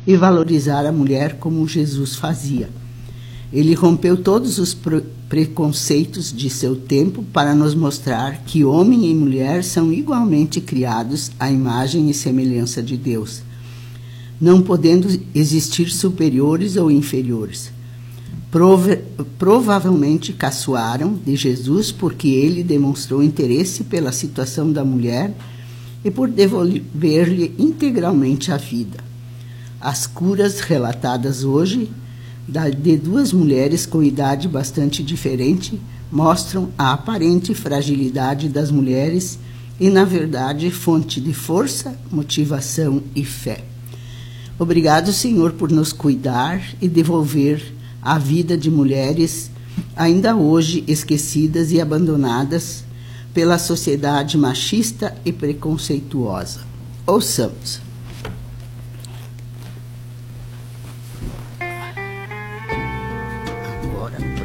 e valorizar a mulher como Jesus fazia. Ele rompeu todos os preconceitos de seu tempo para nos mostrar que homem e mulher são igualmente criados à imagem e semelhança de Deus, não podendo existir superiores ou inferiores. Provavelmente caçoaram de Jesus porque ele demonstrou interesse pela situação da mulher e por devolver-lhe integralmente a vida. As curas relatadas hoje de duas mulheres com idade bastante diferente mostram a aparente fragilidade das mulheres e, na verdade, fonte de força, motivação e fé. Obrigado, Senhor, por nos cuidar e devolver a vida de mulheres ainda hoje esquecidas e abandonadas pela sociedade machista e preconceituosa. Ouçamos. Agora,